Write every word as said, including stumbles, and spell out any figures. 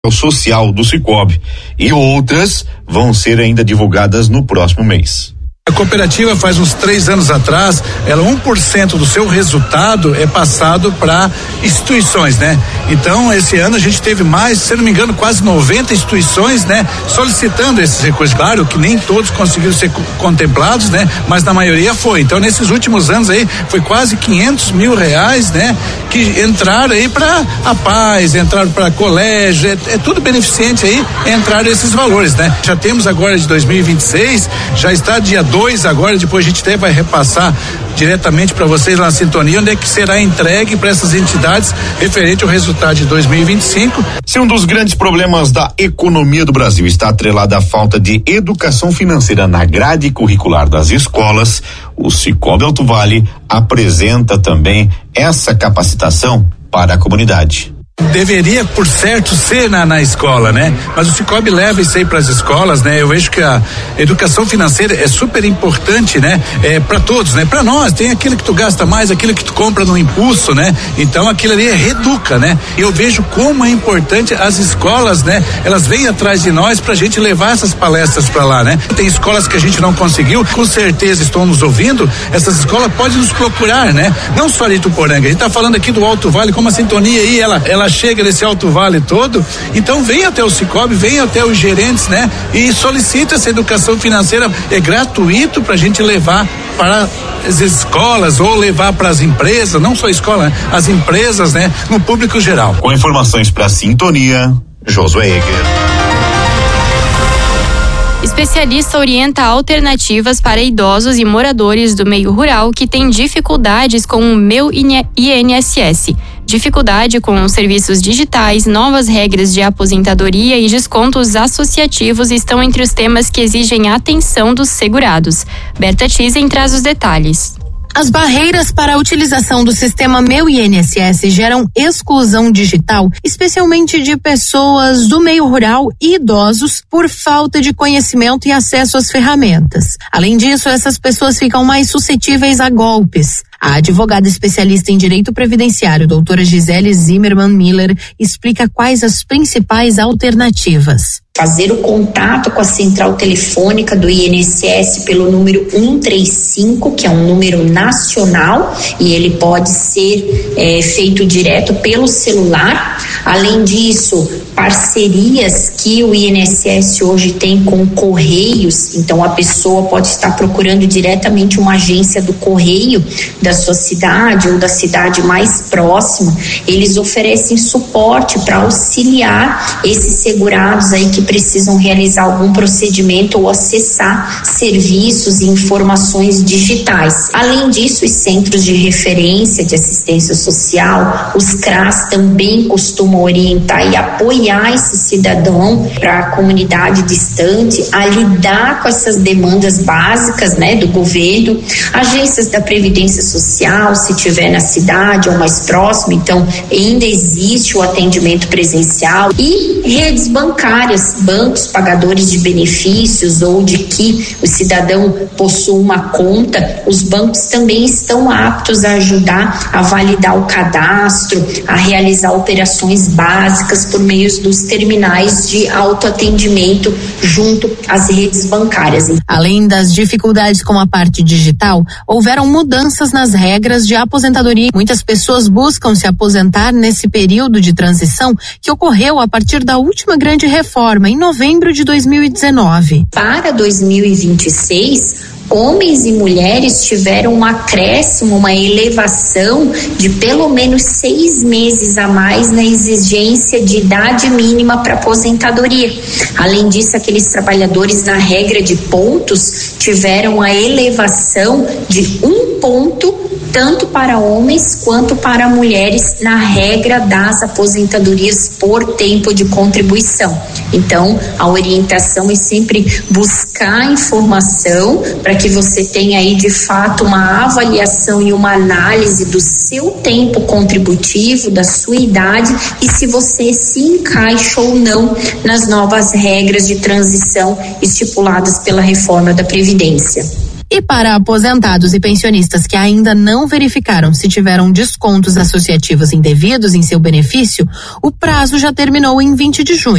social do Cicobi e outras vão ser ainda divulgadas no próximo mês. A cooperativa faz uns três anos atrás, ela um por cento do seu resultado é passado para instituições, né? Então esse ano a gente teve mais, se não me engano, quase noventa instituições, né? Solicitando esses recursos. Claro que nem todos conseguiram ser contemplados, né? Mas na maioria foi. Então nesses últimos anos aí foi quase quinhentos mil reais, né? Que entraram aí para a paz, entraram para colégio, é, é tudo beneficente aí, entraram esses valores, né? Já temos agora de dois mil e vinte e seis, já está dia dois agora, depois a gente até vai repassar diretamente para vocês lá na sintonia onde é que será entregue para essas entidades referente ao resultado de dois mil e vinte e cinco. Se um dos grandes problemas da economia do Brasil está atrelado à falta de educação financeira na grade curricular das escolas, o Cicobi Alto Vale apresenta também essa capacitação para a comunidade. Deveria, por certo, ser na, na escola, né? Mas o Cicobi leva isso aí para as escolas, né? Eu vejo que a educação financeira é super importante, né? É para todos, né? Para nós, tem aquilo que tu gasta mais, aquilo que tu compra no impulso, né? Então aquilo ali é reeduca, né? Eu vejo como é importante as escolas, né? Elas vêm atrás de nós pra gente levar essas palestras para lá, né? Tem escolas que a gente não conseguiu, com certeza estão nos ouvindo, essas escolas podem nos procurar, né? Não só de Ituporanga, a gente tá falando aqui do Alto Vale, como a sintonia aí, ela, ela chega nesse Alto Vale todo, então vem até o Cicobi, vem até os gerentes, né? E solicita essa educação financeira, é gratuito pra gente levar para as escolas ou levar para as empresas, não só a escola, né? As empresas, né? No público geral. Com informações para Sintonia, Josué Eger. Especialista orienta alternativas para idosos e moradores do meio rural que têm dificuldades com o Meu I N S S. Dificuldade com os serviços digitais, novas regras de aposentadoria e descontos associativos estão entre os temas que exigem a atenção dos segurados. Berta Tizen traz os detalhes. As barreiras para a utilização do sistema Meu I N S S geram exclusão digital, especialmente de pessoas do meio rural e idosos, por falta de conhecimento e acesso às ferramentas. Além disso, essas pessoas ficam mais suscetíveis a golpes. A advogada especialista em direito previdenciário, doutora Gisele Zimmermann Miller, explica quais as principais alternativas. Fazer o contato com a central telefônica do I N S S pelo número um três cinco, que é um número nacional, e ele pode ser é, feito direto pelo celular. Além disso, parcerias que o I N S S hoje tem com correios, então a pessoa pode estar procurando diretamente uma agência do correio da sua cidade ou da cidade mais próxima. Eles oferecem suporte para auxiliar esses segurados aí que precisam realizar algum procedimento ou acessar serviços e informações digitais. Além disso, os centros de referência de assistência social, os C R A S, também costumam orientar e apoiar esse cidadão para a comunidade distante a lidar com essas demandas básicas, né, do governo. Agências da Previdência Social, se tiver na cidade ou mais próximo, então ainda existe o atendimento presencial, e redes bancárias, bancos pagadores de benefícios ou de que o cidadão possua uma conta. Os bancos também estão aptos a ajudar a validar o cadastro, a realizar operações básicas por meio dos terminais de autoatendimento junto às redes bancárias. Além das dificuldades com a parte digital, houveram mudanças nas regras de aposentadoria. Muitas pessoas buscam se aposentar nesse período de transição que ocorreu a partir da última grande reforma, em novembro de dois mil e dezenove. Para dois mil e vinte e seis, homens e mulheres tiveram um acréscimo, uma elevação de pelo menos seis meses a mais na exigência de idade mínima para aposentadoria. Além disso, aqueles trabalhadores na regra de pontos tiveram a elevação de um ponto, tanto para homens quanto para mulheres, na regra das aposentadorias por tempo de contribuição. Então, a orientação é sempre buscar informação para que você tenha aí de fato uma avaliação e uma análise do seu tempo contributivo, da sua idade, e se você se encaixa ou não nas novas regras de transição estipuladas pela reforma da Previdência. E para aposentados e pensionistas que ainda não verificaram se tiveram descontos associativos indevidos em seu benefício, o prazo já terminou em vinte de junho.